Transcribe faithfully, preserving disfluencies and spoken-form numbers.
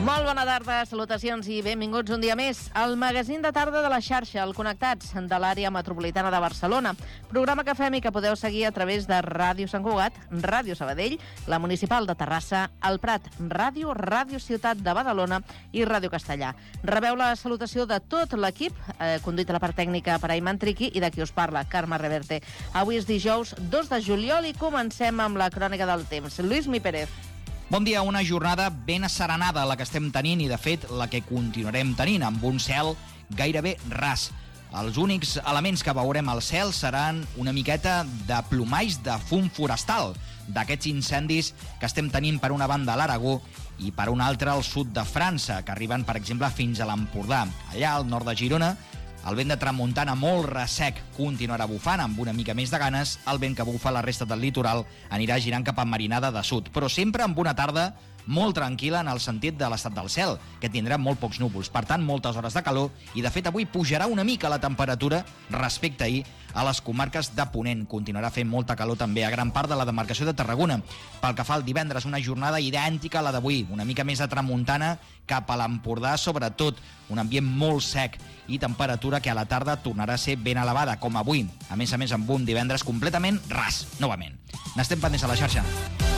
Molt bona tarda, salutacions i benvinguts un dia més al magazín de tarda de la xarxa, el Connectats, de l'àrea metropolitana de Barcelona. Programa que fem i que podeu seguir a través de Ràdio Sant Cugat, Ràdio Sabadell, la Municipal de Terrassa, el Prat Ràdio, Ràdio Ciutat de Badalona i Ràdio Castellà. Rebeu la salutació de tot l'equip, eh, conduït a la part tècnica per Ayman Triqui i de qui us parla, Carme Reverte. Avui és dijous dos de juliol i comencem amb la crònica del temps. Lluís Mi Pérez. Bon dia, una jornada ben asserenada la que estem tenint i, de fet, la que continuarem tenint, amb un cel gairebé ras. Els únics elements que veurem al cel seran una miqueta de plomalls de fum forestal, d'aquests incendis que estem tenint per una banda a l'Aragó i per una altra al sud de França, que arriben, per exemple, fins a l'Empordà. Allà, al nord de Girona, el vent de tramuntana molt ressec continuarà bufant amb una mica més de ganes. El vent que bufa la resta del litoral anirà girant cap a Marinada de Sud, però sempre amb una tarda molt tranquil·la en el sentit de l'estat del cel, que tindrà molt pocs núvols, per tant, moltes hores de calor, i de fet avui pujarà una mica la temperatura respecte a ahir a les comarques de Ponent. Continuarà fent molta calor també a gran part de la demarcació de Tarragona. Pel que fa al divendres, una jornada idèntica a la d'avui, una mica més de tramuntana cap a l'Empordà, sobretot un ambient molt sec i temperatura que a la tarda tornarà a ser ben elevada, com avui. A més a més, amb un divendres completament ras, novament. N'estem pendents a la xarxa.